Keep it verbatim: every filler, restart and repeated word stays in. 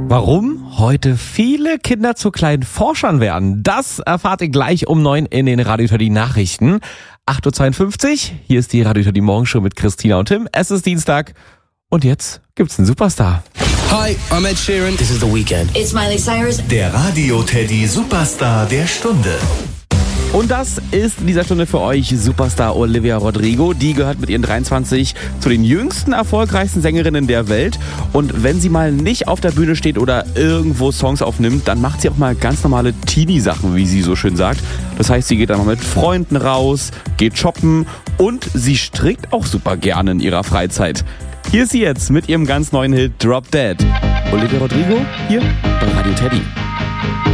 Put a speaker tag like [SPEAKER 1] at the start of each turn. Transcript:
[SPEAKER 1] Warum heute viele Kinder zu kleinen Forschern werden, das erfahrt ihr gleich um neun in den Radio Teddy Nachrichten. acht Uhr zweiundfünfzig, hier ist die Radio Teddy Morgenshow mit Christina und Tim. Es ist Dienstag und jetzt gibt's einen Superstar.
[SPEAKER 2] Hi, I'm Ed Sheeran. This is The Weeknd.
[SPEAKER 3] It's Miley Cyrus.
[SPEAKER 4] Der Radio Teddy Superstar der Stunde.
[SPEAKER 1] Und das ist in dieser Stunde für euch Superstar Olivia Rodrigo. Die gehört mit ihren dreiundzwanzig zu den jüngsten, erfolgreichsten Sängerinnen der Welt. Und wenn sie mal nicht auf der Bühne steht oder irgendwo Songs aufnimmt, dann macht sie auch mal ganz normale Teenie-Sachen, wie sie so schön sagt. Das heißt, sie geht dann mal mit Freunden raus, geht shoppen und sie strickt auch super gerne in ihrer Freizeit. Hier ist sie jetzt mit ihrem ganz neuen Hit Drop Dead. Olivia Rodrigo hier bei Radio Teddy.